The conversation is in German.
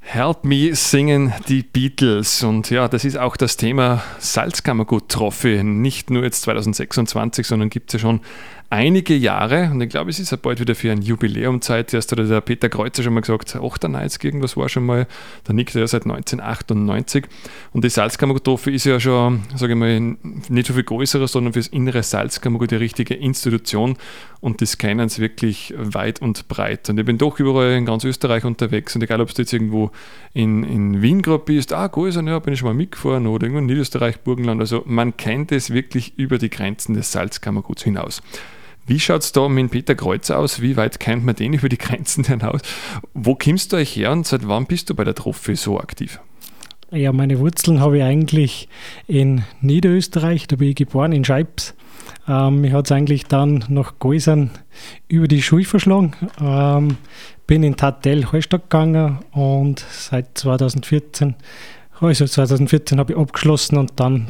Help Me singen die Beatles. Und ja, das ist auch das Thema Salzkammergut-Trophy. Nicht nur jetzt 2026, sondern gibt es ja schon einige Jahre. Und ich glaube, es ist ja bald wieder für ein Jubiläum Zeit. Erst hat der Peter Kreuzer schon mal gesagt, 98 irgendwas war schon mal. Der Nick, der ja seit 1998. Und die Salzkammergut-Trophy ist ja schon, sage ich mal, nicht so viel größerer, sondern fürs innere Salzkammergut die richtige Institution. Und das kennen es wirklich weit und breit. Und ich bin doch überall in ganz Österreich unterwegs. Und egal, ob du jetzt irgendwo in Wien gerade bist, Gäusern, ja, bin ich schon mal mitgefahren, oder irgendwo in Niederösterreich, Burgenland. Also man kennt es wirklich über die Grenzen des Salzkammerguts hinaus. Wie schaut es da mit Peter Kreuzer aus? Wie weit kennt man den über die Grenzen hinaus? Wo kommst du euch her und seit wann bist du bei der Trophy so aktiv? Ja, meine Wurzeln habe ich eigentlich in Niederösterreich, da bin ich geboren, in Scheibs. Mich hat es eigentlich dann nach Geusern über die Schule verschlagen. Bin in Tattel Hallstatt gegangen und seit 2014 habe ich abgeschlossen und dann